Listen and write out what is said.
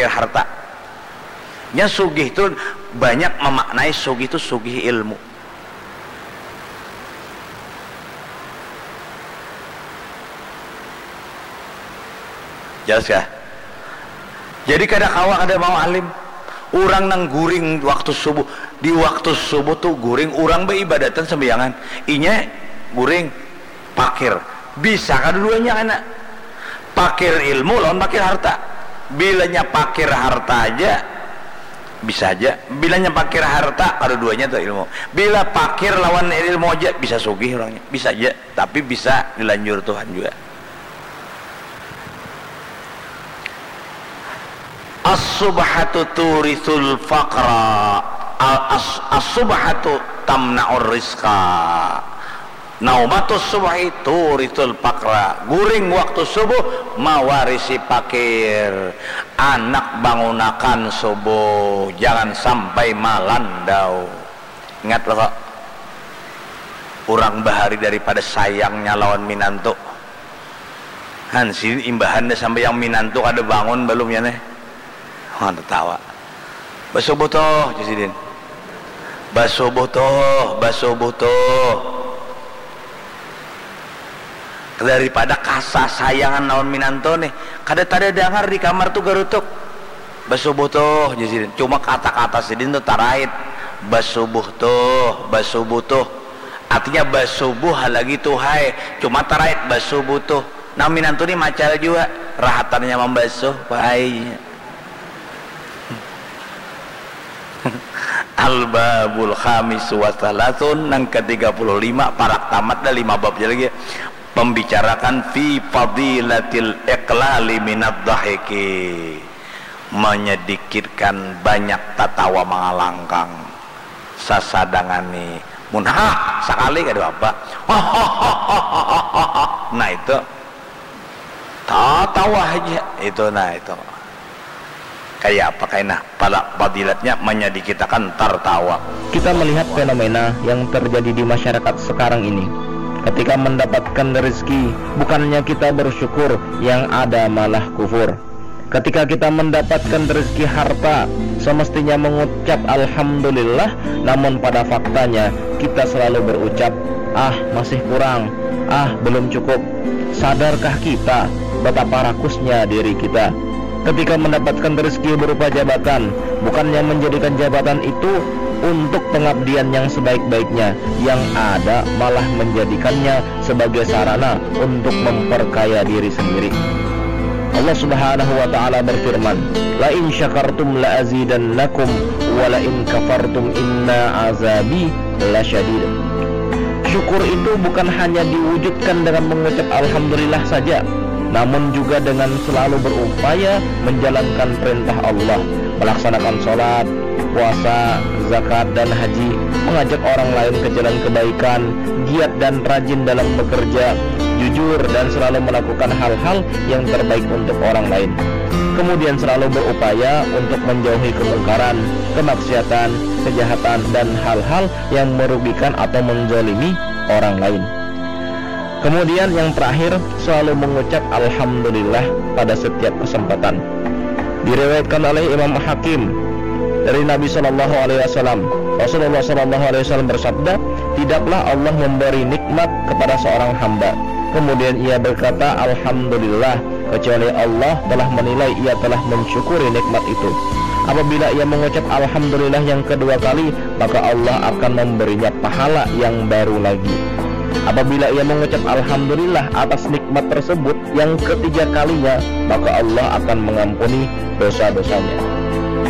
pakir harta. Nya sugih itu banyak memaknai sugih itu sugih ilmu. Jelas kah? Jadi kada kawa kada mau alim. Urang nang guring waktu subuh. Di waktu subuh tuh guring urang beibadatan sembayangan. Inya guring pakir. Bisa kedua-duanya kana. Pakir ilmu lawan pakir harta. Bilanya pakir harta aja bisa aja. Bilanya pakir harta kedua-duanya tuh ilmu. Bila pakir lawan ilmu aja bisa sugih orangnya. Bisa aja, tapi bisa dilanjur Tuhan juga. As-subhatu turithul faqra, as-subhatu tamna'ur rizqa, naumatus subhi turithul faqra. Guring waktu subuh mawarisi pakir. Anak bangunakan subuh, jangan sampai malandau. Ingat loh kok, urang bahari daripada sayangnya lawan minantu. Hansin imbahannya sampai yang minantu ada bangun belum ya nih. Tertawa basubuh toh Jasidin, basubuh toh daripada kasah sayangan naon minanto nih kada tada dengar di kamar tuh garutuk basubuh toh Jasidin. Cuma kata-kata sidin tuh tarait basubuh toh artinya basubuh lagi tuh hai, cuma tarait basubuh toh. Nah minanto nih macal juga rahatannya membasuh baik. Al-babul khamis wa thalathun nang ke-35 parak tamat dah 5 bab lagi pembicarakan fi fadilatil iqlali minad dhahiki, menyedikitkan banyak tatawa mangalangkang sasadangani mun sekali kada apa. Nah itu tawa aja itu. Nah itu kayak apa kayaknya pada fadilatnya menyedikitkan tertawa. Kita melihat fenomena yang terjadi di masyarakat sekarang ini. Ketika mendapatkan rezeki, bukannya kita bersyukur, yang ada malah kufur. Ketika kita mendapatkan rezeki harta, semestinya mengucap alhamdulillah, namun pada faktanya kita selalu berucap masih kurang, belum cukup. Sadarkah kita betapa rakusnya diri kita? Ketika mendapatkan rezeki berupa jabatan, bukannya menjadikan jabatan itu untuk pengabdian yang sebaik-baiknya, yang ada malah menjadikannya sebagai sarana untuk memperkaya diri sendiri. Allah Subhanahu wa taala berfirman, "La in syakartum la azidannakum wa la in kafartum inna azabi lasyadid." Syukur itu bukan hanya diwujudkan dengan mengucap alhamdulillah saja, namun juga dengan selalu berupaya menjalankan perintah Allah, melaksanakan sholat, puasa, zakat, dan haji, mengajak orang lain ke jalan kebaikan, giat dan rajin dalam bekerja, jujur dan selalu melakukan hal-hal yang terbaik untuk orang lain. Kemudian selalu berupaya untuk menjauhi kemungkaran, kemaksiatan, kejahatan, dan hal-hal yang merugikan atau menzalimi orang lain. Kemudian yang terakhir, selalu mengucap alhamdulillah pada setiap kesempatan. Diriwayatkan oleh Imam Hakim dari Nabi Shallallahu Alaihi Wasallam, Rasulullah Shallallahu Alaihi Wasallam bersabda, tidaklah Allah memberi nikmat kepada seorang hamba, kemudian ia berkata alhamdulillah, kecuali Allah telah menilai ia telah mensyukuri nikmat itu. Apabila ia mengucap alhamdulillah yang kedua kali, maka Allah akan memberinya pahala yang baru lagi. Apabila ia mengucap alhamdulillah atas nikmat tersebut yang ketiga kalinya, maka Allah akan mengampuni dosa-dosanya.